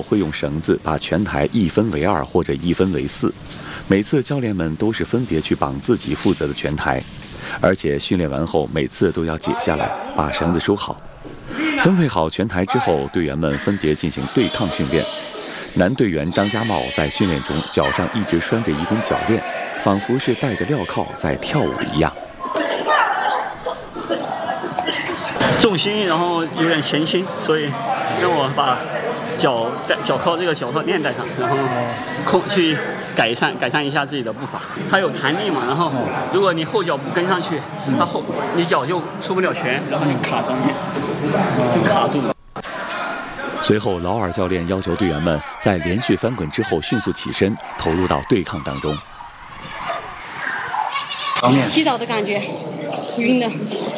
后会用绳子把拳台一分为2或者一分为4，每次教练们都是分别去绑自己负责的拳台，而且训练完后每次都要解下来，把绳子收好。分配好拳台之后，队员们分别进行对抗训练。男队员张家茂在训练中脚上一直拴着一根脚链，仿佛是带着镣铐在跳舞一样。 重心，然后有点前倾，所以让我把脚靠这个脚铐链带上，然后去改善一下自己的步伐。它有弹力嘛，然后如果你后脚不跟上去，你脚就出不了拳，然后就卡上面，就卡住了。 随后，劳尔教练要求队员们在连续翻滚之后迅速起身，投入到对抗当中。 击倒的感觉，晕的，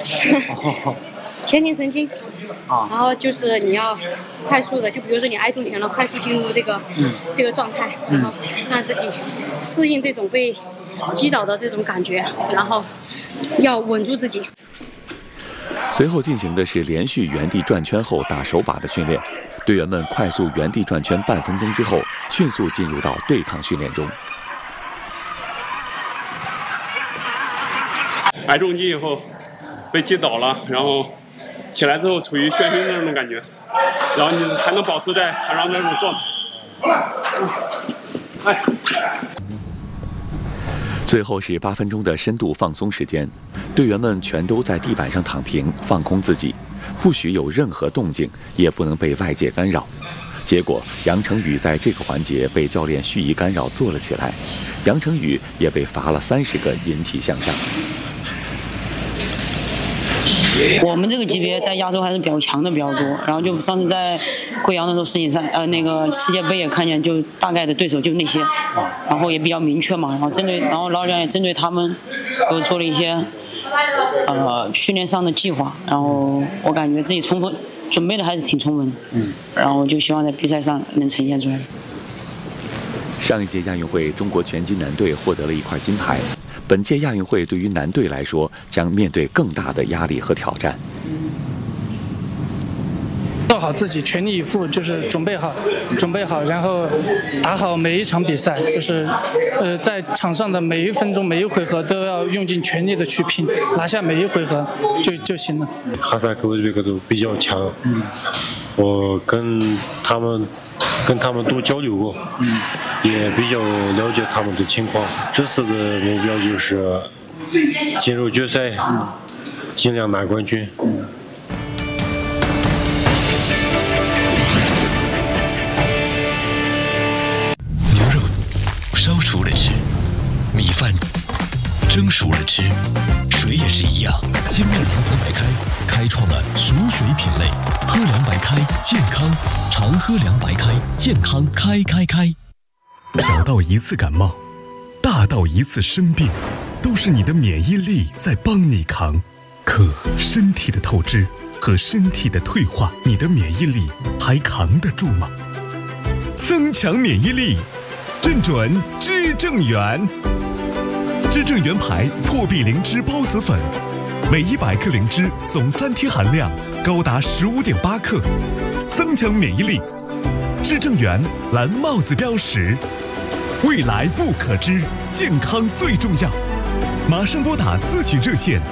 前庭神经。然后就是你要快速的，就比如说你挨住拳了，快速进入这个状态，然后让自己适应这种被击倒的这种感觉，然后要稳住自己。 随后进行的是连续原地转圈后打手把的训练，队员们快速原地转圈半分钟之后，迅速进入到对抗训练中。 挨重击以后被击倒了，然后起来之后处于眩晕的那种感觉，然后你还能保持在场上的那种状态。 最后是8分钟的深度放松时间，队员们全都在地板上躺平，放空自己，不许有任何动静，也不能被外界干扰。结果，杨成宇在这个环节被教练蓄意干扰坐了起来，杨成宇也被罚了30个引体向上。 我们这个级别在亚洲还是比较强的比较多，然后就上次在贵阳的时候世锦赛，那个世界杯也看见，就大概的对手就那些，然后也比较明确嘛，然后劳教练也针对他们，都做了一些训练上的计划，然后我感觉自己准备的还是挺充分的，然后就希望在比赛上能呈现出来。 上一届亚运会，中国拳击男队获得了1块金牌。本届亚运会对于男队来说，将面对更大的压力和挑战。 做好自己，全力以赴，就是准备好，然后打好每一场比赛，就是在场上的每一分钟、每一回合都要用尽全力的去拼，拿下每一回合就行了。 哈萨克、乌兹别克都比较强，我跟他们多交流过，也比较了解他们的情况。这次的目标就是进入决赛，尽量拿冠军。 牛肉烧熟了吃，米饭蒸熟了吃，水也是一样。精酿阳光白开开创了熟水品类，喝凉白开健康，常喝凉白开健康开。小到一次感冒，大到一次生病，都是你的免疫力在帮你扛。可身体的透支和身体的退化，你的免疫力还扛得住吗？增强免疫力，正准知正元。知正元牌破壁灵芝孢子粉，每100克灵芝总3天含量高达15.8克，增强免疫力。知正元蓝帽子标识，未来不可知，健康最重要。马上拨打咨询热线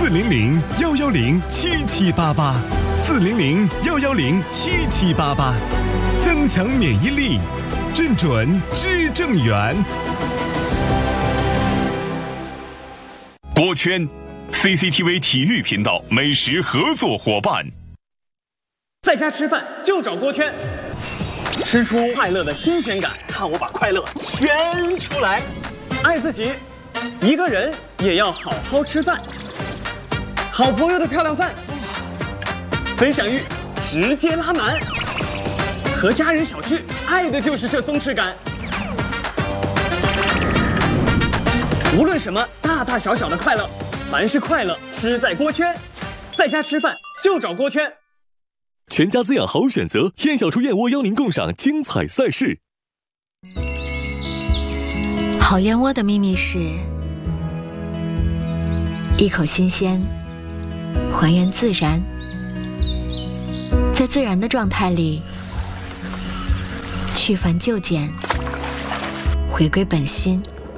400-110-7788，400-110-7788，增强免疫力，正准知正元。 锅圈 CCTV 体育频道美食合作伙伴。 在家吃饭就找锅圈，吃出快乐的新鲜感，看我把快乐圈出来。爱自己，一个人也要好好吃饭。好朋友的漂亮饭，分享欲直接拉满。和家人小聚，爱的就是这松弛感。无论什么大大小小的快乐，凡是快乐吃在锅圈。在家吃饭就找锅圈。 全家滋养好选择，燕小厨燕窝邀您共赏精彩赛事。 好燕窝的秘密是一口新鲜，还原自然，在自然的状态里去繁就简，回归本心，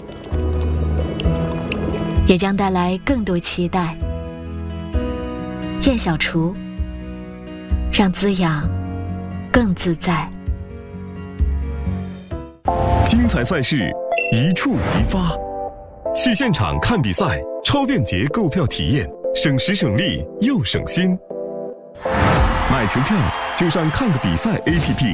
也将带来更多期待。燕小厨，让滋养更自在。 精彩赛事一触即发，去现场看比赛，超便捷购票体验，省时省力又省心。买球票就上看个比赛 APP。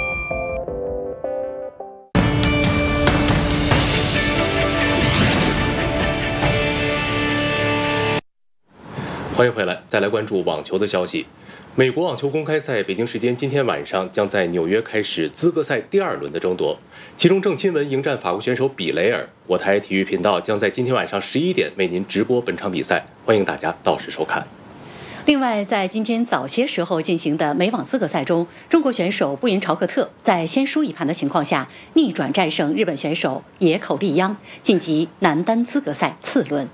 欢迎回来，再来关注网球的消息。美国网球公开赛北京时间今天晚上将在纽约开始资格赛第2轮的争夺，其中郑钦文迎战法国选手比雷尔。我台体育频道将在今天晚上11点为您直播本场比赛，欢迎大家到时收看。 另外，在今天早些时候进行的美网资格赛中，中国选手布云朝克特在先输一盘的情况下，逆转战胜日本选手野口利央，晋级男单资格赛次轮。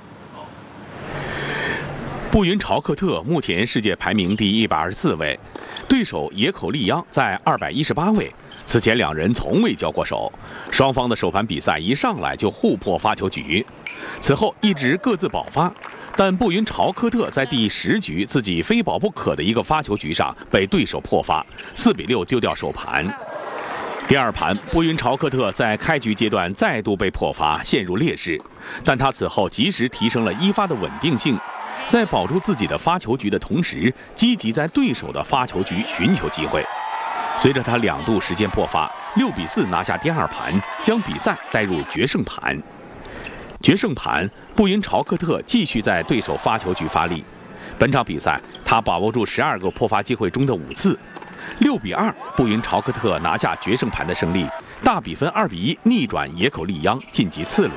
布云朝克特目前世界排名第124位，对手野口利央在218位。此前两人从未交过手，双方的首盘比赛一上来就互破发球局，此后一直各自保发。但布云朝克特在第10局自己非保不可的一个发球局上被对手破发，4比6丢掉首盘。第2盘，布云朝克特在开局阶段再度被破发，陷入劣势，但他此后及时提升了一发的稳定性。在保住自己的发球局的同时，积极在对手的发球局寻求机会。随着他2度实现破发，6比4拿下第2盘，将比赛带入决胜盘。决胜盘，布云朝克特继续在对手发球局发力。本场比赛，他把握住12个破发机会中的5次。6比2，布云朝克特拿下决胜盘的胜利，大比分2比1逆转野口利央，晋级次轮。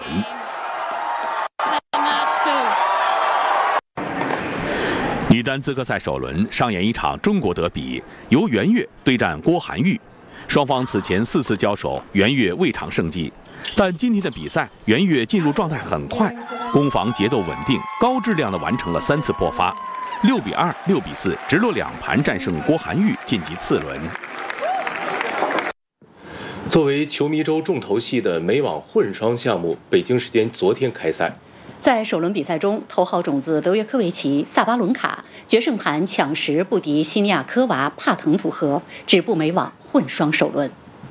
女单资格赛首轮上演一场中国德比，由袁悦对战郭涵玉。双方此前4次交手，袁悦未尝胜绩。但今天的比赛，袁悦进入状态很快，攻防节奏稳定，高质量地完成了3次破发，6比2、6比4，直落2盘战胜郭涵玉，晋级次轮。 作为球迷周重头戏的美网混双项目，北京时间昨天开赛。 在首轮比赛中，头号种子德约科维奇、萨巴伦卡决胜盘抢10不敌西尼亚科娃、帕腾组合，止步美网混双首轮。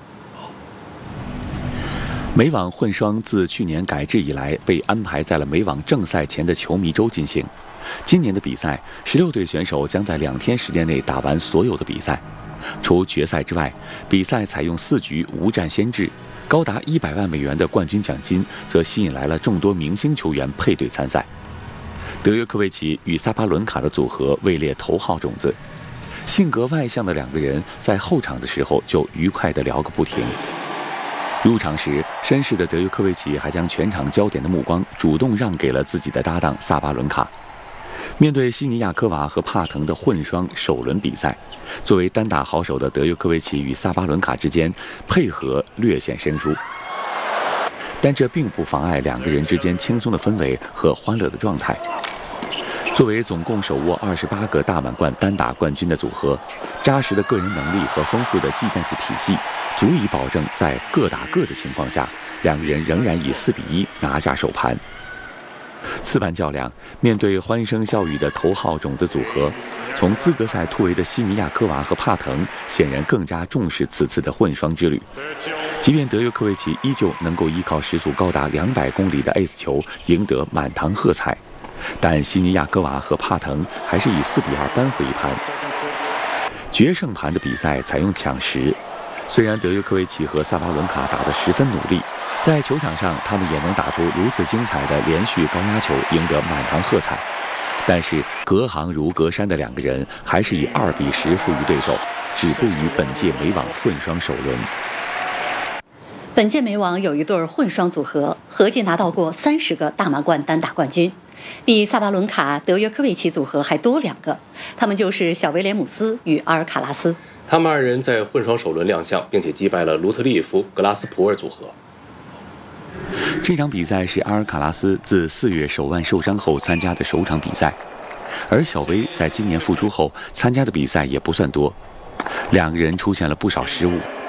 美网混双自去年改制以来，被安排在了美网正赛前的球迷周进行。今年的比赛，16对选手将在2天时间内打完所有的比赛。除决赛之外，比赛采用4局无战先制。高达100万美元的冠军奖金，则吸引来了众多明星球员配对参赛。德约科维奇与萨巴伦卡的组合位列头号种子，性格外向的2个人在后场的时候就愉快地聊个不停。入场时，绅士的德约科维奇还将全场焦点的目光主动让给了自己的搭档萨巴伦卡。面对西尼亚科娃和帕腾的混双首轮比赛，作为单打好手的德约科维奇与萨巴伦卡之间配合略显生疏，但这并不妨碍2个人之间轻松的氛围和欢乐的状态。作为总共手握28个大满贯单打冠军的组合，扎实的个人能力和丰富的技战术体系，足以保证在各打各的情况下，2个人仍然以4比1拿下首盘。次盘较量，面对欢声笑语的头号种子组合，从资格赛突围的西尼亚科娃和帕腾显然更加重视此次的混双之旅。即便德约科维奇依旧能够依靠时速高达200公里的 ace 球赢得满堂喝彩，但西尼亚科娃和帕腾还是以4比2扳回一盘。决胜盘的比赛采用抢10，虽然德约科维奇和萨巴伦卡打得十分努力，在球场上他们也能打出如此精彩的连续高压球，赢得满堂喝彩。但是隔行如隔山的2个人还是以2比10负于对手，止步于本届美网混双首轮。 本届美网有一对混双组合，合计拿到过30个大满贯单打冠军，比萨巴伦卡、德约科维奇组合还多2个，他们就是小威廉姆斯与阿尔卡拉斯。 他们2人在混双首轮亮相，并且击败了卢特利夫、格拉斯普尔组合。 这场比赛是阿尔卡拉斯自4月手腕受伤后参加的首场比赛，而小威在今年复出后参加的比赛也不算多，2个人出现了不少失误。